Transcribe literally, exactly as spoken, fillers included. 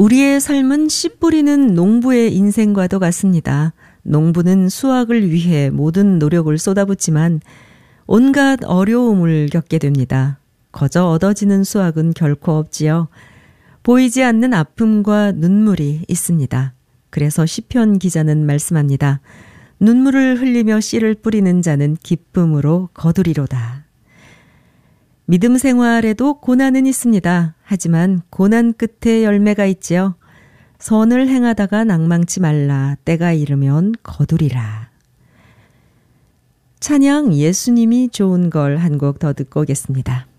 우리의 삶은 씨 뿌리는 농부의 인생과도 같습니다. 농부는 수확을 위해 모든 노력을 쏟아붓지만 온갖 어려움을 겪게 됩니다. 거저 얻어지는 수확은 결코 없지요. 보이지 않는 아픔과 눈물이 있습니다. 그래서 시편 기자는 말씀합니다. 눈물을 흘리며 씨를 뿌리는 자는 기쁨으로 거두리로다. 믿음 생활에도 고난은 있습니다. 하지만 고난 끝에 열매가 있지요. 선을 행하다가 낭망치 말라. 때가 이르면 거두리라. 찬양 예수님이 좋은 걸 한 곡 더 듣고 오겠습니다.